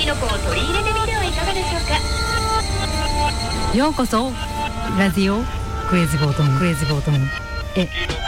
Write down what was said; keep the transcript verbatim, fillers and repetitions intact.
キノコを取り入れてみてはいかがでしょうか。 ようこそラジオクレイジーボートムクレイジーボートムへ。